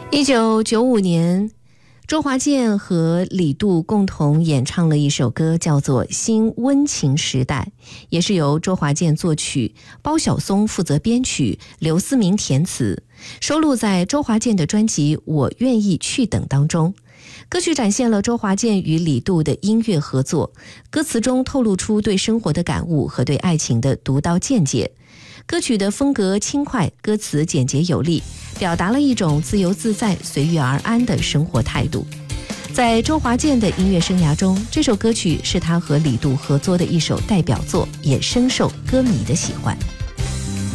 1995年，周华健和李杜共同演唱了一首歌，叫做《新温情时代》，也是由周华健作曲，包小松负责编曲，刘思明填词，收录在周华健的专辑《我愿意去等》当中。歌曲展现了周华健与李杜的音乐合作，歌词中透露出对生活的感悟和对爱情的独到见解。歌曲的风格轻快，歌词简洁有力，表达了一种自由自在、随遇而安的生活态度。在周华健的音乐生涯中，这首歌曲是他和李杜合作的一首代表作，也深受歌迷的喜欢。